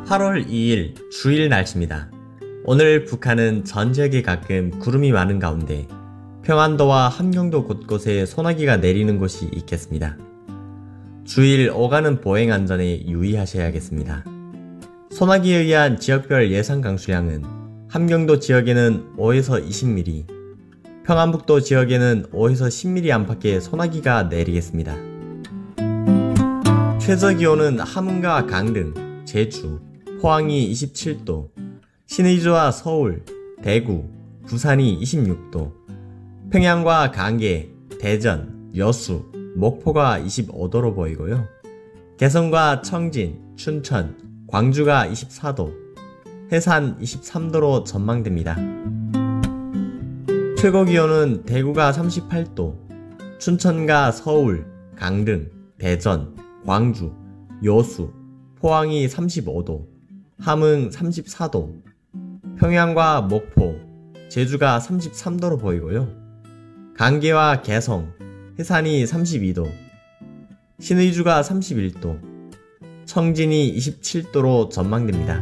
8월 2일 주일 날씨입니다. 오늘 북한은 전 지역에 가끔 구름이 많은 가운데 평안도와 함경도 곳곳에 소나기가 내리는 곳이 있겠습니다. 주일 오가는 보행 안전에 유의하셔야겠습니다. 소나기에 의한 지역별 예상 강수량은 함경도 지역에는 5에서 20mm, 평안북도 지역에는 5에서 10mm 안팎의 소나기가 내리겠습니다. 최저기온은 함흥과 강릉, 제주, 포항이 27도, 신의주와 서울, 대구, 부산이 26도, 평양과 강계, 대전, 여수, 목포가 25도로 보이고요. 개성과 청진, 춘천, 광주가 24도, 해산 23도로 전망됩니다. 최고기온은 대구가 38도, 춘천과 서울, 강릉, 대전, 광주, 여수, 포항이 35도, 함흥 34도, 평양과 목포, 제주가 33도로 보이고요. 강계와 개성, 해산이 32도, 신의주가 31도, 청진이 27도로 전망됩니다.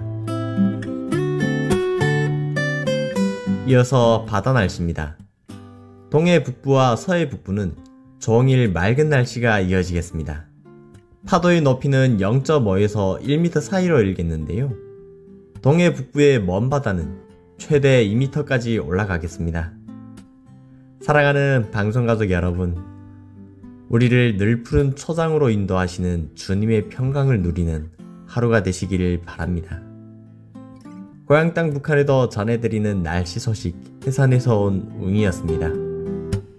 이어서 바다 날씨입니다. 동해 북부와 서해 북부는 종일 맑은 날씨가 이어지겠습니다. 파도의 높이는 0.5에서 1m 사이로 일겠는데요. 동해 북부의 먼 바다는 최대 2m까지 올라가겠습니다. 사랑하는 방송가족 여러분, 우리를 늘 푸른 초장으로 인도하시는 주님의 평강을 누리는 하루가 되시기를 바랍니다. 고향 땅 북한에도 전해드리는 날씨 소식 해산에서 온 웅이었습니다.